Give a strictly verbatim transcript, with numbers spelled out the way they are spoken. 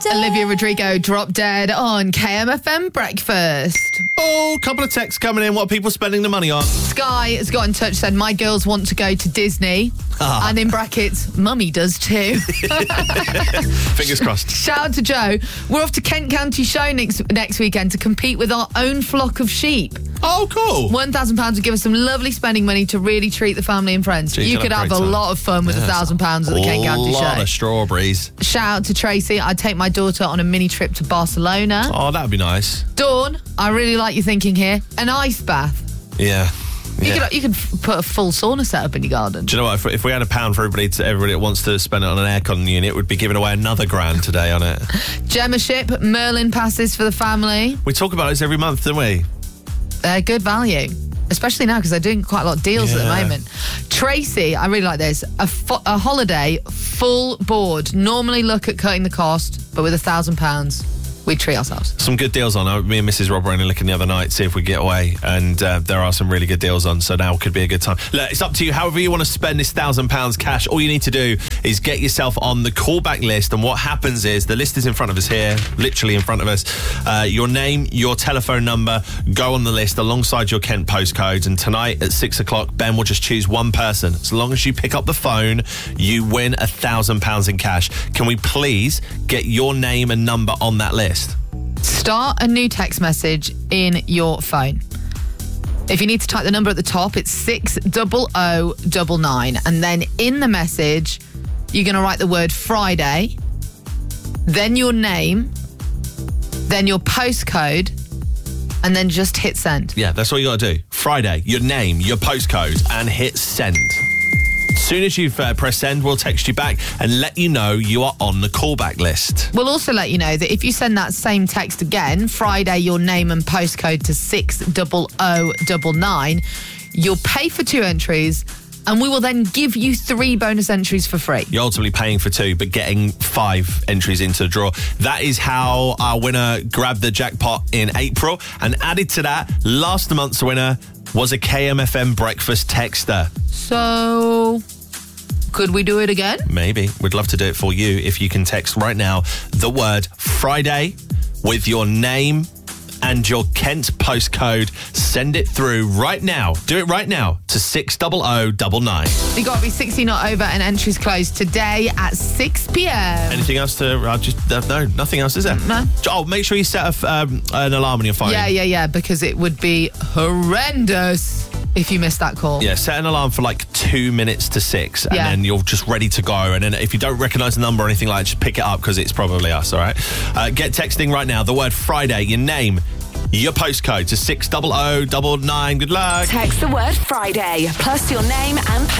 Olivia Rodrigo, Drop Dead on K M F M Breakfast. Oh, a couple of texts coming in. What are people spending the money on? Sky has got in touch, said, my girls want to go to Disney. Ah. And in brackets, mummy does too. Fingers crossed. Shout out to Joe. We're off to Kent County Show next, next weekend to compete with our own flock of sheep. Oh, cool. one thousand pounds would give us some lovely spending money to really treat the family and friends. Jeez, you could have a time. lot of fun with a one thousand pounds at the Kent County Show. A lot of strawberries. Shout out to Tracy. I'd take my daughter on a mini trip to Barcelona. Oh, that would be nice. Dawn, I really like your thinking here. An ice bath. Yeah. You, yeah. could, you could put a full sauna setup in your garden. Do you know what? If, if we had a pound for everybody, to, everybody that wants to spend it on an aircon unit, would be giving away another grand today on it. Gemma Ship, Merlin passes for the family. We talk about this every month, don't we? They're good value, especially now because they're doing quite a lot of deals yeah. at the moment. Tracy, I really like this. A, fo- a holiday, full board. Normally look at cutting the cost, but with a thousand pounds, we treat ourselves. Some good deals on. Me and Missus Rob were only looking the other night, see if we get away, and uh, there are some really good deals on, so now could be a good time. Look, it's up to you. However you want to spend this thousand pounds cash, all you need to do is get yourself on the callback list, and what happens is, the list is in front of us here, literally in front of us. Uh, your name, your telephone number, go on the list alongside your Kent postcodes, and tonight at six o'clock, Ben will just choose one person. As long as you pick up the phone, you win a thousand pounds in cash. Can we please get your name and number on that list? Start a new text message in your phone. If you need to type the number at the top, it's six double oh double nine. And then in the message, you're going to write the word Friday, then your name, then your postcode, and then just hit send. Yeah, that's all you got to do. Friday, your name, your postcode, and hit send. As soon as you've uh, pressed send, we'll text you back and let you know you are on the callback list. We'll also let you know that if you send that same text again, Friday, your name and postcode to six double oh double nine, you'll pay for two entries and we will then give you three bonus entries for free. You're ultimately paying for two, but getting five entries into the draw. That is how our winner grabbed the jackpot in April. And added to that, last month's winner was a K M F M breakfast texter. So, could we do it again? Maybe. We'd love to do it for you if you can text right now the word Friday with your name and your Kent postcode. Send it through right now. Do it right now to six double oh double nine. You got to be sixteen or over and entries closed today at six p.m. Anything else to... Uh, just uh, no, nothing else, is there? No. Oh, make sure you set a, um, an alarm on your phone. Yeah, yeah, yeah, because it would be horrendous if you missed that call. Yeah, set an alarm for like two minutes to six, and yeah. then you're just ready to go. And then if you don't recognise the number or anything like that, just pick it up because it's probably us, all right? Uh, get texting right now, the word Friday, your name, your postcode to six double oh double nine. Good luck. Text the word Friday plus your name and